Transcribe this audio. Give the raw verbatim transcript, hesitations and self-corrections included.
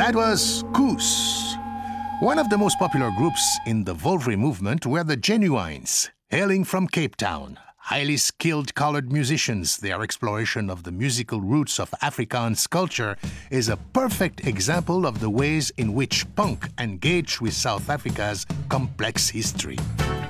That was Koos. One of the most popular groups in the Volvre movement were the Genuines, hailing from Cape Town. Highly skilled colored musicians, their exploration of the musical roots of Afrikaans culture is a perfect example of the ways in which punk engaged with South Africa's complex history.